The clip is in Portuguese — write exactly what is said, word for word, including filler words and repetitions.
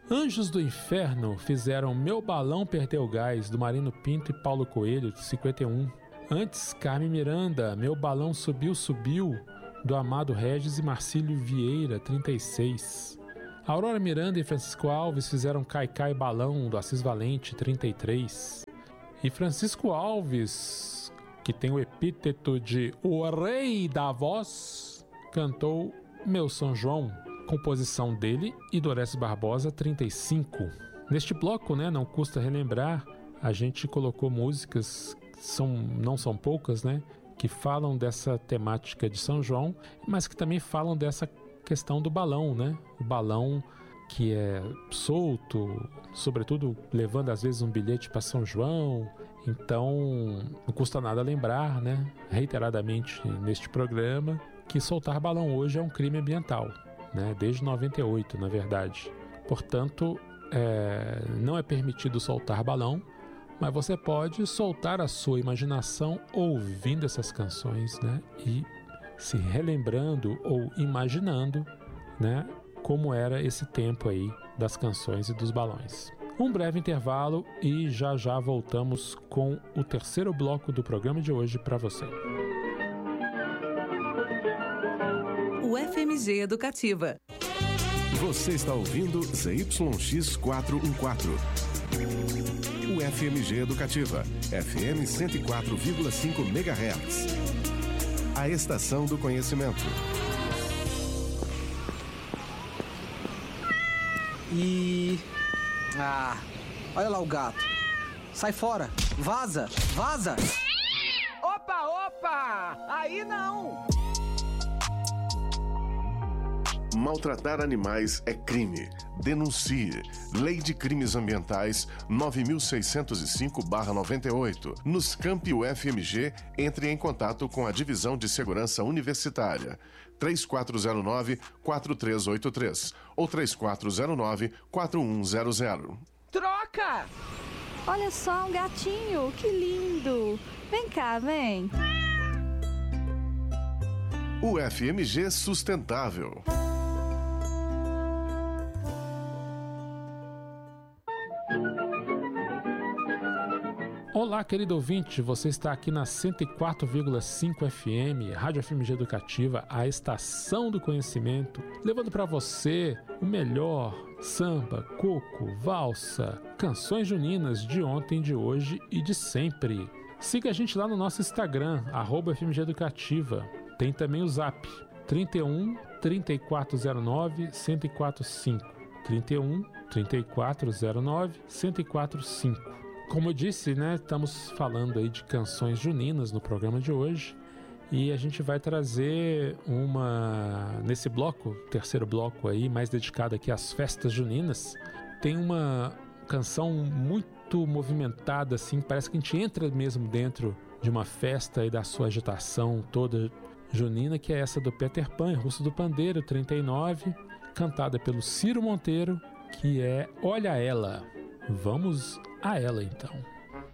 Anjos do Inferno fizeram Meu Balão Perdeu Gás, do Marino Pinto e Paulo Coelho, de cinquenta e um. Antes, Carmen Miranda, Meu Balão Subiu, Subiu, do Amado Regis e Marcílio Vieira, trinta e seis. Aurora Miranda e Francisco Alves fizeram Caicai Balão, do Assis Valente, trinta e três. E Francisco Alves, que tem o epíteto de O Rei da Voz, cantou Meu São João, composição dele e do Orestes Barbosa, trinta e cinco. Neste bloco, né, não custa relembrar, a gente colocou músicas, são, não são poucas, né, que falam dessa temática de São João, mas que também falam dessa questão do balão, né? O balão que é solto, sobretudo levando às vezes um bilhete para São João. Então, não custa nada lembrar, né, reiteradamente neste programa, que soltar balão hoje é um crime ambiental, né? Desde noventa e oito, na verdade. Portanto, é, não é permitido soltar balão, mas você pode soltar a sua imaginação ouvindo essas canções, né? E se relembrando ou imaginando, né, como era esse tempo aí das canções e dos balões. Um breve intervalo e já já voltamos com o terceiro bloco do programa de hoje para você. O F M G Educativa. Você está ouvindo Z Y X quatrocentos e quatorze. O F M G Educativa, F M cento e quatro vírgula cinco megahertz. A estação do conhecimento. E... Ah, olha lá o gato. Sai fora, vaza, vaza. Opa, opa, aí não. Maltratar animais é crime. Denuncie. Lei de Crimes Ambientais nove mil seiscentos e cinco barra noventa e oito. Nos Campi U F M G, entre em contato com a Divisão de Segurança Universitária. três quatro zero nove, quatro três oito três ou três quatro zero nove, quatro um zero zero. Troca! Olha só, um gatinho, que lindo! Vem cá, vem! U F M G Sustentável. Olá, querido ouvinte, você está aqui na cento e quatro vírgula cinco F M, Rádio F M G Educativa, a estação do conhecimento, levando para você o melhor samba, coco, valsa, canções juninas de ontem, de hoje e de sempre. Siga a gente lá no nosso Instagram, arroba F M G Educativa. Tem também o Zap, trinta e um, trinta e quatro zero nove, cento e quatro cinco, trinta e um, trinta e quatro zero nove, cento e quatro cinco. Como eu disse, né, estamos falando aí de canções juninas no programa de hoje e a gente vai trazer uma, nesse bloco, terceiro bloco aí, mais dedicado aqui às festas juninas, tem uma canção muito movimentada, assim, parece que a gente entra mesmo dentro de uma festa e da sua agitação toda junina, que é essa do Peter Pan, Russo do Pandeiro, trinta e nove, cantada pelo Ciro Monteiro, que é Olha Ela. Vamos a ela então.